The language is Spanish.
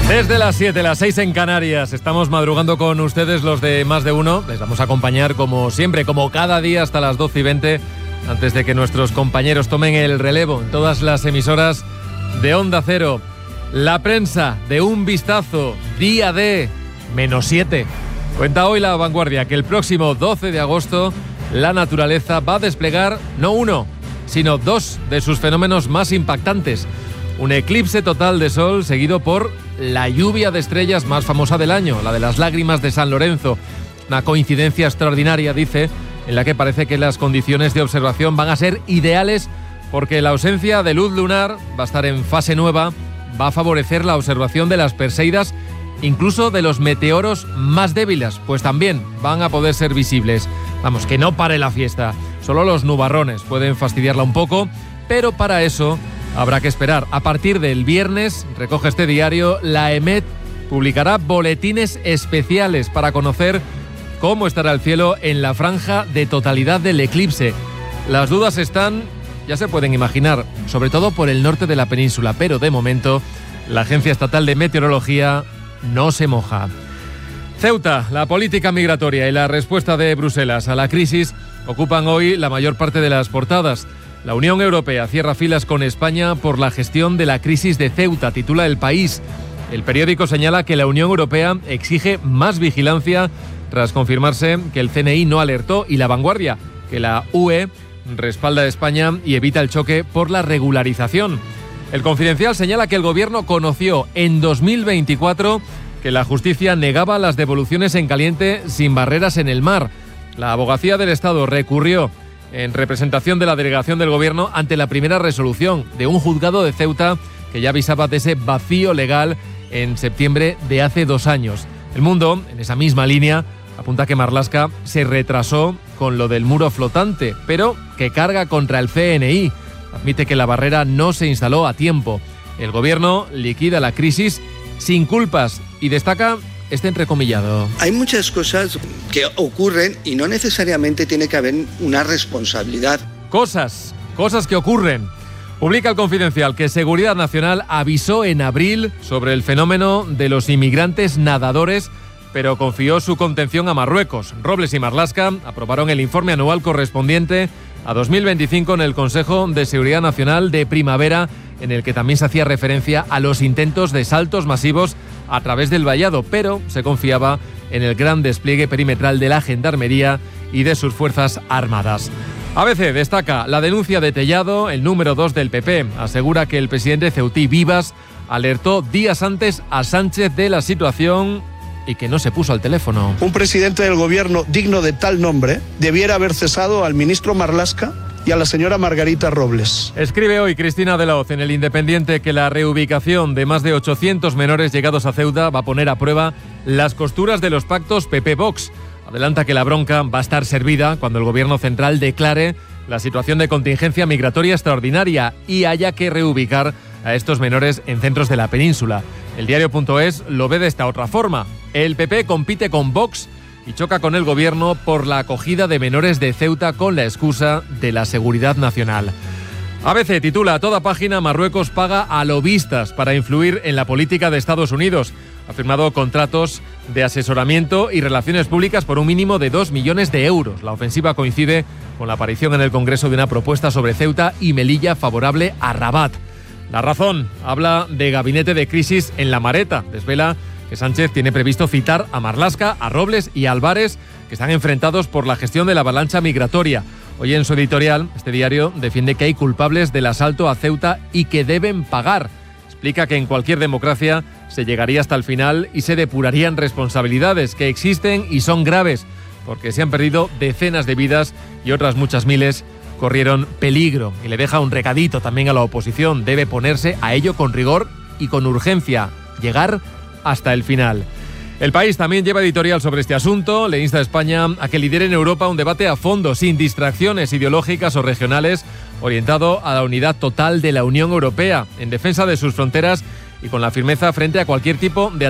Desde las 7, las 6 en Canarias, estamos madrugando con ustedes los de Más de Uno. Les vamos a acompañar como siempre, como cada día hasta las 12:20, antes de que nuestros compañeros tomen el relevo en todas las emisoras de Onda Cero. La prensa de Un Vistazo, día de -7. Cuenta hoy La Vanguardia que el próximo 12 de agosto la naturaleza va a desplegar no uno, sino dos de sus fenómenos más impactantes. Un eclipse total de sol seguido por la lluvia de estrellas más famosa del año, la de las lágrimas de San Lorenzo. Una coincidencia extraordinaria, dice, en la que parece que las condiciones de observación van a ser ideales porque la ausencia de luz lunar va a estar en fase nueva, va a favorecer la observación de las Perseidas, incluso de los meteoros más débiles, pues también van a poder ser visibles. Vamos, que no pare la fiesta, solo los nubarrones pueden fastidiarla un poco, pero para eso habrá que esperar. A partir del viernes, recoge este diario, la EMET publicará boletines especiales para conocer cómo estará el cielo en la franja de totalidad del eclipse. Las dudas están, ya se pueden imaginar, sobre todo por el norte de la península, pero de momento la Agencia Estatal de Meteorología no se moja. Ceuta, la política migratoria y la respuesta de Bruselas a la crisis ocupan hoy la mayor parte de las portadas. La Unión Europea cierra filas con España por la gestión de la crisis de Ceuta, titula El País. El periódico señala que la Unión Europea exige más vigilancia tras confirmarse que el CNI no alertó, y La Vanguardia, que la UE respalda a España y evita el choque por la regularización. El Confidencial señala que el gobierno conoció en 2024 que la justicia negaba las devoluciones en caliente sin barreras en el mar. La Abogacía del Estado recurrió en representación de la delegación del gobierno ante la primera resolución de un juzgado de Ceuta que ya avisaba de ese vacío legal en septiembre de hace 2 años. El Mundo, en esa misma línea, apunta que Marlaska se retrasó con lo del muro flotante, pero que carga contra el CNI. Admite que la barrera no se instaló a tiempo. El gobierno liquida la crisis sin culpas y destaca este entrecomillado. Hay muchas cosas que ocurren y no necesariamente tiene que haber una responsabilidad. Cosas que ocurren. Publica El Confidencial que Seguridad Nacional avisó en abril sobre el fenómeno de los inmigrantes nadadores, pero confió su contención a Marruecos. Robles y Marlaska aprobaron el informe anual correspondiente a 2025 en el Consejo de Seguridad Nacional de primavera, en el que también se hacía referencia a los intentos de saltos masivos a través del vallado, pero se confiaba en el gran despliegue perimetral de la Gendarmería y de sus fuerzas armadas. ABC destaca la denuncia de Tellado, el número 2 del PP. Asegura que el presidente ceutí Vivas alertó días antes a Sánchez de la situación y que no se puso al teléfono. Un presidente del gobierno digno de tal nombre debiera haber cesado al ministro Marlaska y a la señora Margarita Robles. Escribe hoy Cristina de la Hoz en El Independiente que la reubicación de más de 800 menores llegados a Ceuta va a poner a prueba las costuras de los pactos PP-Vox. Adelanta que la bronca va a estar servida cuando el gobierno central declare la situación de contingencia migratoria extraordinaria y haya que reubicar a estos menores en centros de la península. El diario.es lo ve de esta otra forma. El PP compite con Vox y choca con el gobierno por la acogida de menores de Ceuta con la excusa de la seguridad nacional. ABC titula a toda página: Marruecos paga a lobistas para influir en la política de Estados Unidos. Ha firmado contratos de asesoramiento y relaciones públicas por un mínimo de 2 millones de euros. La ofensiva coincide con la aparición en el Congreso de una propuesta sobre Ceuta y Melilla favorable a Rabat. La Razón habla de gabinete de crisis en La Mareta. Desvela que Sánchez tiene previsto citar a Marlaska, a Robles y a Álvarez, que están enfrentados por la gestión de la avalancha migratoria. Hoy en su editorial, este diario defiende que hay culpables del asalto a Ceuta y que deben pagar. Explica que en cualquier democracia se llegaría hasta el final y se depurarían responsabilidades que existen y son graves, porque se han perdido decenas de vidas y otras muchas miles corrieron peligro. Y le deja un recadito también a la oposición: debe ponerse a ello con rigor y con urgencia, llegar hasta el final. El País también lleva editorial sobre este asunto. Le insta a España a que lidere en Europa un debate a fondo, sin distracciones ideológicas o regionales, orientado a la unidad total de la Unión Europea, en defensa de sus fronteras y con la firmeza frente a cualquier tipo de